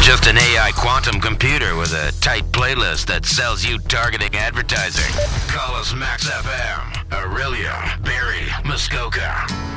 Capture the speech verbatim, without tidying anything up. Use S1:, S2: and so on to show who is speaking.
S1: Just an A I quantum computer with a tight playlist that sells you targeting advertising. Call us Max F M, Aurelia, Barry, Muskoka.